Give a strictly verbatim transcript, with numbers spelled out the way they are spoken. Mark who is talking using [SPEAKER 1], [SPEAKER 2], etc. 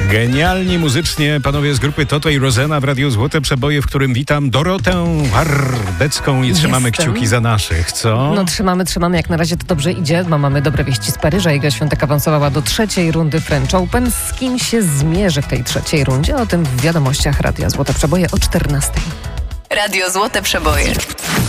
[SPEAKER 1] Genialni muzycznie panowie z grupy Toto i Rozena w Radiu Złote Przeboje, w którym witam Dorotę Wardecką i trzymamy
[SPEAKER 2] Jestem.
[SPEAKER 1] kciuki za naszych, co?
[SPEAKER 2] No trzymamy, trzymamy. Jak na razie to dobrze idzie. No, mamy dobre wieści z Paryża. Iga Świątek awansowała do trzeciej rundy French Open. Z kim się zmierzy w tej trzeciej rundzie? O tym w wiadomościach Radia Złote Przeboje o czternastej.
[SPEAKER 3] Radio Złote Przeboje.